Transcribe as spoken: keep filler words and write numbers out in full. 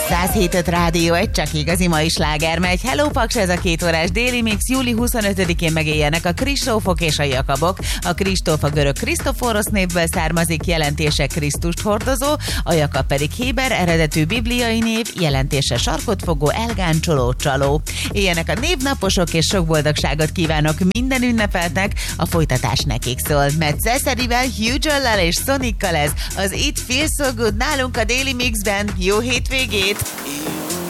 száz hét öt Rádió, egy csak igazi mai sláger megy. Hello Paks, ez a két órás déli mix. július huszonötödikén megéljenek a Kristófok és a Jakabok. A Kristóf a görög Krisztoforosz névből származik, jelentése Krisztust hordozó, a Jakab pedig héber eredetű bibliai név, jelentése sarkot fogó, elgáncsoló, csaló. Éljenek a névnaposok, és sok boldogságot kívánok minden ünnepeltnek. A folytatás nekik szól. Mert Ceszerivel, Hugh Joel-lel és Sonikkal ez az It Feels So Good nálunk a Daily Mixben. Jó hétvégét!